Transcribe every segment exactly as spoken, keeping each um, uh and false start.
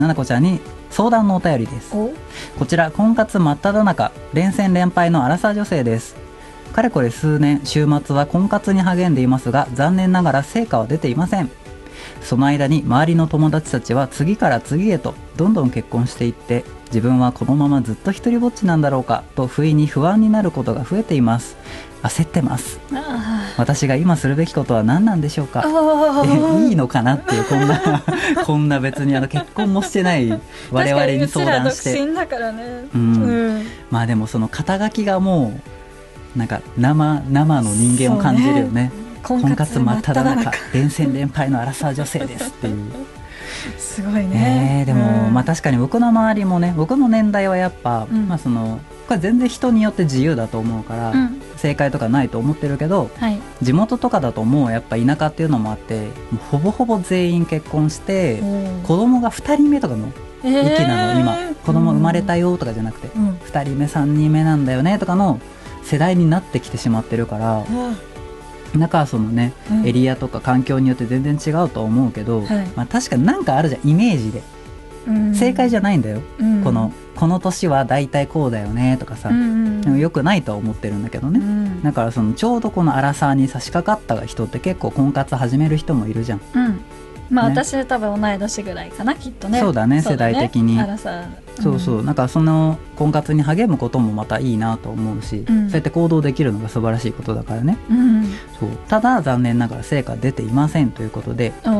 ななこちゃんに相談のお便りです。こちら婚活真っ只中、連戦連敗のアラサー女性です。かれこれ数年、週末は婚活に励んでいますが、残念ながら成果は出ていません。その間に周りの友達たちは次から次へとどんどん結婚していって、自分はこのままずっと一人ぼっちなんだろうかと不意に不安になることが増えています。焦ってます。私が今するべきことは何なんでしょうか。えいいのかなっていう、こんなこんな別にあの結婚もしてない我々に相談して、 独身だからね、 うんうん、まあでもその肩書きがもうなんか 生, 生の人間を感じるよね。婚活真っ只中、連戦連敗のアラサー女性ですっていうすごいね。 えー、でも、うん、まあ確かに僕の周りもね、僕の年代はやっぱ、うん、まあそのこれ全然人によって自由だと思うから、うん、正解とかないと思ってるけど、はい、地元とかだともうやっぱ田舎っていうのもあって、もうほぼほぼ全員結婚して、うん、子供がふたりめとかの域なの、えー、今子供生まれたよとかじゃなくて、うん、ふたりめさんにんめなんだよねとかの世代になってきてしまってるから、うんだからそのね、うん、エリアとか環境によって全然違うと思うけど、はいまあ、確かになんかあるじゃん、イメージで、うん、正解じゃないんだよ、うん、このこの年はだいたいこうだよねとかさ、うん、でもよくないとは思ってるんだけどね、うん、だからそのちょうどこのアラサーに差し掛かった人って結構婚活始める人もいるじゃん、うんまあ、ね、私多分同い年ぐらいかなきっとね。 そうだね、世代的に。 アラサー、うん、 そうそう、なんかその婚活に励むこともまたいいなと思うし、うん、そうやって行動できるのが素晴らしいことだからね、うん、そうただ残念ながら成果出ていませんということで、うん、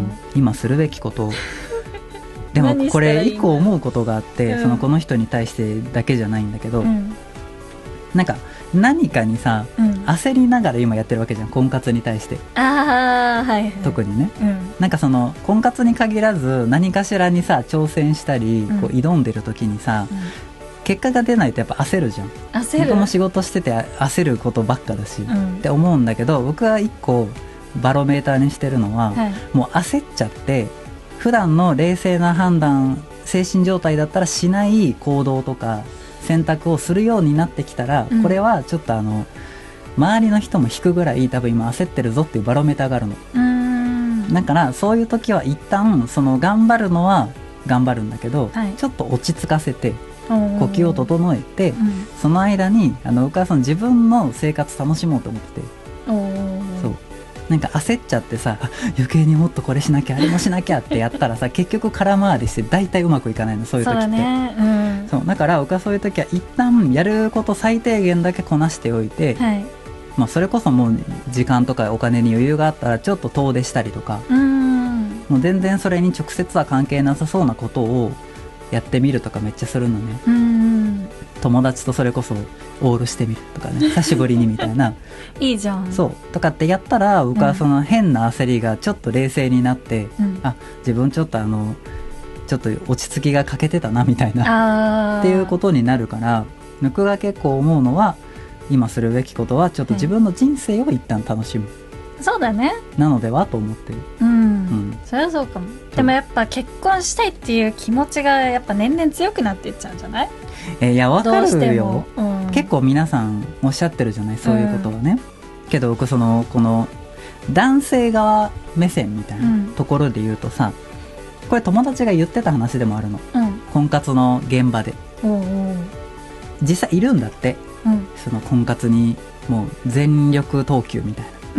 今するべきことをでもこれ一個思うことがあって、うん、そのこの人に対してだけじゃないんだけど、うん、なんか何かにさ、うん、焦りながら今やってるわけじゃん、婚活に対して。 あ、はいはい、 特にね、うん、なんかその婚活に限らず何かしらにさ挑戦したり、うん、こう挑んでる時にさ、うん、結果が出ないとやっぱ焦るじゃん。焦る。僕も仕事してて焦ることばっかだし、うん、って思うんだけど、僕は一個バロメーターにしてるのは、はい、もう焦っちゃって普段の冷静な判断、精神状態だったらしない行動とか選択をするようになってきたら、うん、これはちょっとあの周りの人も引くぐらい多分今焦ってるぞっていうバロメーターがあるの。うーん、だからそういう時は一旦その頑張るのは頑張るんだけど、はい、ちょっと落ち着かせて呼吸を整えて、うん、その間にあのお母さん自分の生活楽しもうと思ってて、そうなんか焦っちゃってさ、余計にもっとこれしなきゃあれもしなきゃってやったらさ結局空回りして大体うまくいかないの、そういう時って。そうだね、うん、そうだから僕はそういう時は一旦やること最低限だけこなしておいて、はい、まあ、それこそもう時間とかお金に余裕があったらちょっと遠出したりとか、うん、もう全然それに直接は関係なさそうなことをやってみるとかめっちゃするのね、うん、友達とそれこそオールしてみるとかね、久しぶりにみたいないいじゃん、 そうとかってやったら僕はその変な焦りがちょっと冷静になって、うん、あ自分ちょっとあのちょっと落ち着きが欠けてたなみたいなっていうことになるから、僕が結構思うのは今するべきことはちょっと自分の人生を一旦楽しむ、 うん、そうだね、 なのではと思ってる、 うん、うん、それはそうかも。でもやっぱ結婚したいっていう気持ちがやっぱ年々強くなっていっちゃうんじゃない？ えー、いや分かるよ、うん、結構皆さんおっしゃってるじゃない、そういうことはね、うん、けど僕そのこの男性側目線みたいなところで言うとさ、うん、これ友達が言ってた話でもあるの、うん、婚活の現場で、うん、実際いるんだって、うん、その婚活にもう全力投球みたいな、うん、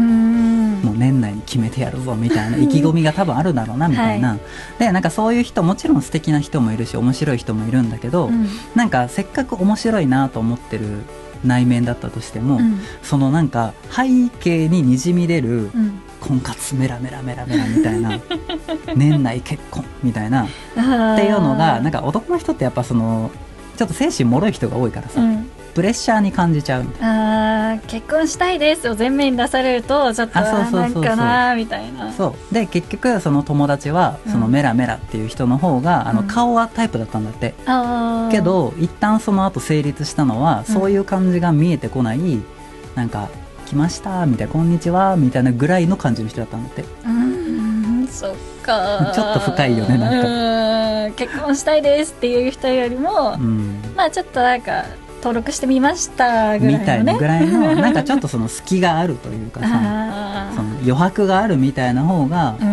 もう年内に決めてやるぞみたいな意気込みが多分あるだろうなみたいな、はい、でなんかそういう人もちろん素敵な人もいるし面白い人もいるんだけど、うん、なんかせっかく面白いなと思ってる内面だったとしても、うん、そのなんか背景ににじみ出る、うん、婚活メラメラメラメラみたいな年内結婚みたいなっていうのがなんか男の人ってやっぱそのちょっと精神脆い人が多いからさ、うん、プレッシャーに感じちゃうみたいな。 あ結婚したいですを前面に出されるとちょっとなんかなみたいな。 そうで結局その友達はそのメラメラっていう人の方が、うん、あの顔はタイプだったんだって、うん、けど一旦その後成立したのは、うん、そういう感じが見えてこない、なんか来ましたみたいなこんにちはみたいなぐらいの感じの人だったんだって。 うんそっかちょっと深いよねなんか結婚したいですっていう人よりも、うん、まあちょっとなんか登録してみましたぐらいのねみたいなぐらいのなんかちょっとその隙があるというかさその余白があるみたいな方が、うん、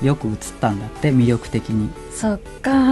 よく映ったんだって、魅力的に。 そっか